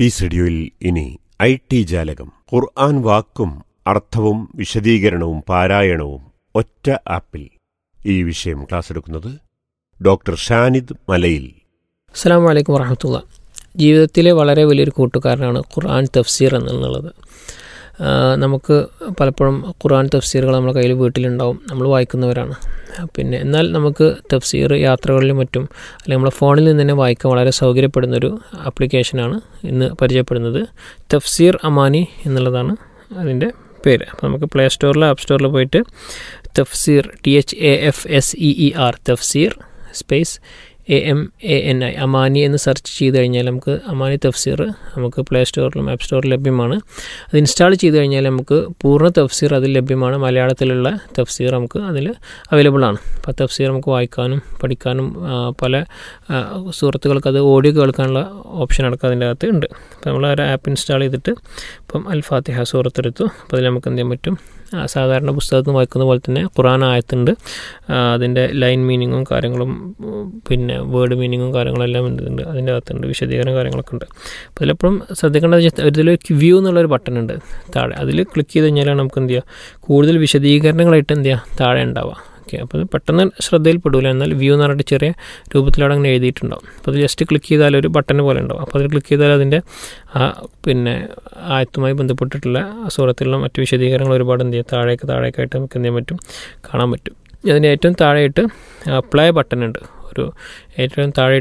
Piece റേഡിയോയിൽ ഇനി IT ജാലകം, ഖുർആൻ വാക്കും അർത്ഥവും വിശദീകരണവും പാരായണവും ഒറ്റ ആപ്പിൽ. ഈ വിഷയം ക്ലാസ് എടുക്കുന്നത് ഡോക്ടർ ഷാനിദ് മലയിൽ. അസ്സലാമു അലൈക്കും വറഹ്മത്തുള്ളാഹി. ജീവിതത്തിലെ വളരെ വലിയൊരു കൂട്ടുകാരനാണ് ഖുർആൻ തഫ്സീർ എന്നുള്ളത്. നമുക്ക് പലപ്പോഴും ഖുർആൻ തഫ്സീറുകൾ നമ്മുടെ കയ്യിൽ വീട്ടിലുണ്ടാവും, നമ്മൾ വായിക്കുന്നവരാണ്. എന്നാൽ നമുക്ക് തഫ്സീർ യാത്രകളിലും മറ്റും അല്ലെങ്കിൽ നമ്മുടെ ഫോണിൽ നിന്ന് തന്നെ വായിക്കാൻ വളരെ സൗകര്യപ്പെടുന്നൊരു ആപ്ലിക്കേഷനാണ് ഇന്ന് പരിചയപ്പെടുന്നത്. തഫ്സീർ അമാനി എന്നുള്ളതാണ് അതിൻ്റെ പേര്. അപ്പോൾ നമുക്ക് പ്ലേ സ്റ്റോറിൽ ആപ്പ് സ്റ്റോറിൽ പോയിട്ട് തഫ്സീർ THAFSEER തഫ്സീർ സ്പേസ് AMANI അമാനി എന്ന് സെർച്ച് ചെയ്ത് കഴിഞ്ഞാൽ നമുക്ക് അമാനി തഫ്സീർ നമുക്ക് പ്ലേ സ്റ്റോറിലും ആപ്പ് സ്റ്റോറിലും ലഭ്യമാണ്. അത് ഇൻസ്റ്റാൾ ചെയ്ത് കഴിഞ്ഞാൽ നമുക്ക് പൂർണ്ണ തഫ്സീർ അതിൽ ലഭ്യമാണ്. മലയാളത്തിലുള്ള തഫ്സീർ നമുക്ക് അതിൽ അവൈലബിൾ ആണ്. അപ്പോൾ തഫ്സീർ നമുക്ക് വായിക്കാനും പഠിക്കാനും പല സുഹൃത്തുക്കൾക്ക് അത് ഓഡിയോ കേൾക്കാനുള്ള ഓപ്ഷൻ അടക്കം അതിൻ്റെ അകത്ത് ഉണ്ട്. അപ്പോൾ നമ്മൾ ആ ആപ്പ് ഇൻസ്റ്റാൾ ചെയ്തിട്ട് ഇപ്പം അൽ ഫാത്തിഹ സൂറത്ത് എടുത്തു. അപ്പോൾ അതിൽ നമുക്ക് എന്ത് ചെയ്യാൻ പറ്റും, സാധാരണ പുസ്തകത്തിൽ വായിക്കുന്ന പോലെ തന്നെ ഖുർആൻ ആയത്തുണ്ട്, അതിൻ്റെ ലൈൻ മീനിങ്ങും കാര്യങ്ങളും വേർഡ് മീനിങ്ങും കാര്യങ്ങളെല്ലാം ഉണ്ട് അതിൻ്റെ അകത്തുണ്ട്, വിശദീകരണ കാര്യങ്ങളൊക്കെ ഉണ്ട്. അപ്പോൾ അതിലെപ്പോഴും ശ്രദ്ധിക്കേണ്ടത് ഇതിൽ വ്യൂ എന്നുള്ളൊരു ബട്ടൺ ഉണ്ട് താഴെ, അതിൽ ക്ലിക്ക് ചെയ്ത് കഴിഞ്ഞാലാണ് നമുക്ക് എന്ത് ചെയ്യുക, കൂടുതൽ വിശദീകരണങ്ങളായിട്ട് എന്ത് ചെയ്യുക താഴെ ഉണ്ടാവുക. ഓക്കെ, അപ്പോൾ അത് പെട്ടെന്ന് ശ്രദ്ധയിൽപ്പെടില്ല. എന്നാൽ വ്യൂ എന്ന് പറഞ്ഞിട്ട് ചെറിയ രൂപത്തിലവിടെ അങ്ങനെ എഴുതിയിട്ടുണ്ടാവും. അപ്പോൾ അത് ജസ്റ്റ് ക്ലിക്ക് ചെയ്താൽ ഒരു ബട്ടൺ പോലെ ഉണ്ടാവും. അപ്പോൾ അതിൽ ക്ലിക്ക് ചെയ്താൽ അതിൻ്റെ ആയത്തുമായി ബന്ധപ്പെട്ടിട്ടുള്ള സൂറത്തിലുള്ള മറ്റു വിശദീകരണങ്ങൾ ഒരുപാട് എന്ത് ചെയ്യുക താഴേക്കായിട്ട് നമുക്ക് എന്ത് ചെയ്യാൻ പറ്റും, കാണാൻ പറ്റും. അതിൻ്റെ ഏറ്റവും താഴെയായിട്ട് പ്ലേ ബട്ടൺ ഉണ്ട്. ഏറ്റവും താഴെ